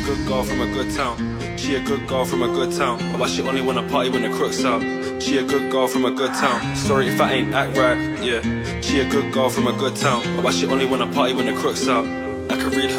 good girl from a good town. She a good girl from a good town. But she only wanna party when the crooks out. She a good girl from a good town. Sorry if I ain't act right, yeah. She a good girl from a good town. But she only wanna party when the crooks out. I can read